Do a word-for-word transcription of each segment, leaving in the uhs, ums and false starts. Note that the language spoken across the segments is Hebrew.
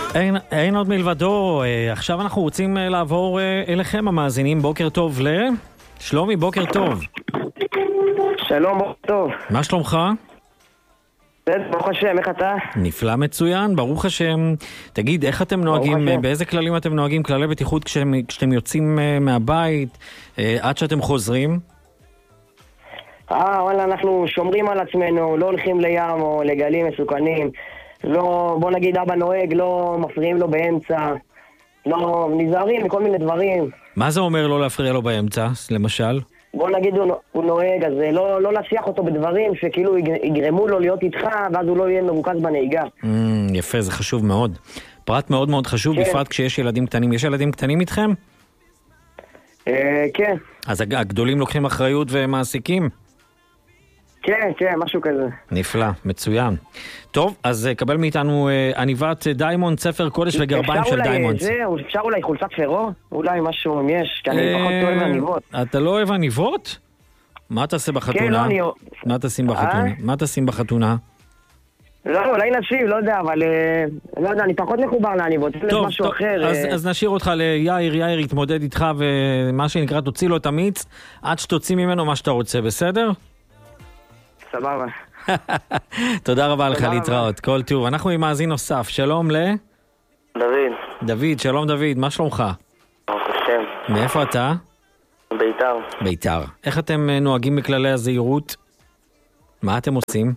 אין, אין עוד מלבדו. עכשיו אנחנו רוצים לעבור אליכם המאזינים. בוקר טוב ל... שלומי, בוקר טוב. שלום, בוקר טוב. מה שלומך? ברוך השם, איך אתה? נפלא, מצוין, ברוך השם. תגיד, איך אתם נוהגים, באיזה כללים אתם נוהגים, כללי בטיחות כשאתם, כשאתם יוצאים מהבית, עד שאתם חוזרים? אה, וואלה, אנחנו שומרים על עצמנו, לא הולכים לים או לגלים מסוכנים. לא, בוא נגיד, אבא נוהג, לא מפריעים לו באמצע. לא, נזהרים מכל מיני דברים. מה זה אומר לא להפריע לו באמצע, למשל? בוא נגיד, הוא, הוא נוהג, אז לא, לא להסיח אותו בדברים שכאילו יגרמו לו להיות איתך, ואז הוא לא יהיה מרוכז בנהיגה. Mm, יפה, זה חשוב מאוד. פרט מאוד מאוד חשוב, כן. בפרט כשיש ילדים קטנים. יש ילדים קטנים איתכם? אה, כן. אז הגדולים לוקחים אחריות ומעסיקים? כן, כן, משהו כזה. נפלא, מצוין. טוב, אז קבל מאיתנו עניבת דיימונד, ספר קודש וגרביים של דיימונד. אפשר אולי חולצת פרו? אולי משהו אם יש, כי אני פחות אוהב עניבות. אתה לא אוהב עניבות? מה תעשה בחתונה? כן, לא, אני... מה תשים בחתונה? מה תשים בחתונה? לא, אולי נשיב, לא יודע, אבל לא יודע, אני פחות מחובר לעניבות. טוב, טוב, אז נשאיר אותך ליאיר, יאיר יתמודד איתך, ומה שנקרא, תוציא לו את המיץ, עד שתוציא ממנו מה שאתה רוצה, בסדר? סבבה. תודה רבה לך, להתראות. כל טוב. אנחנו עם מאזין נוסף. שלום ל... דוד. דוד, שלום דוד, מה שלומך? ברוך השם. מאיפה אתה? ביתר. ביתר. איך אתם נוהגים בכללי הזהירות? מה אתם עושים?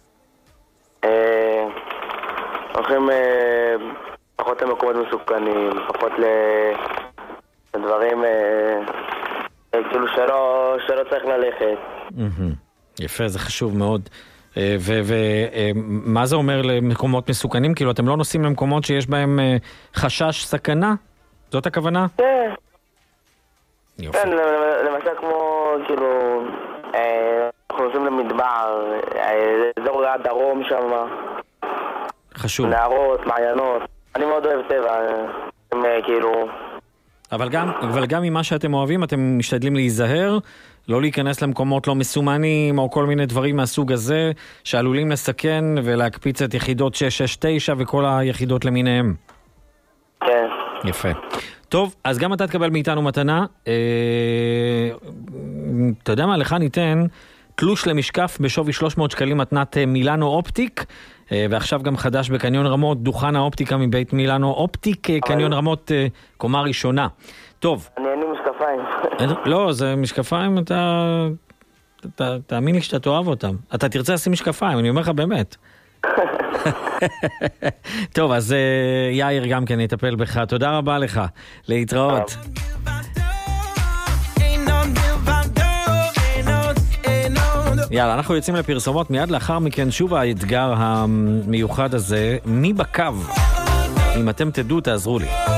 הולכים פחות למקומות מסוכנים, פחות לדברים כאילו שלא צריך ללכת. יפה, זה חשוב מאוד. ומה זה אומר למקומות מסוכנים? כאילו אתם לא נוסעים למקומות שיש בהם חשש סכנה? זאת הכוונה? כן. יופי. כן, למשל כמו כאילו אנחנו נוסעים למדבר, אזור הדרום שם. חשוב. נערות, מעיינות. אני מאוד אוהב טבע. הם כאילו... אבל גם, אבל גם ממה שאתם אוהבים, אתם משתדלים להיזהר, לא להיכנס למקומות לא מסומנים, או כל מיני דברים מהסוג הזה, שעלולים לסכן ולהקפיץ את יחידות שש שש תשע וכל היחידות למיניהם. כן. יפה. טוב, אז גם אתה תקבל מאיתנו מתנה. אה, אתה יודע מה, לך ניתן תלוש למשקף בשווי שלוש מאות שקלים מתנת מילאנו אופטיק, ועכשיו גם חדש בקניון רמות, דוכן האופטיקה מבית מילאנו אופטיק, קניון רמות קומה ראשונה. טוב. אני אין לי משקפיים. לא, זה משקפיים, אתה... תאמין לי שאתה תאהב אותם. אתה תרצה לשים משקפיים, אני אומר לך באמת. טוב, אז יאיר גם כן יטפל בך. תודה רבה לך. להתראות. יאללה, אנחנו יוצאים לפרסומות, מיד לאחר מכן שוב האתגר המיוחד הזה, מי בקו? אם אתם תדעו, תעזרו לי.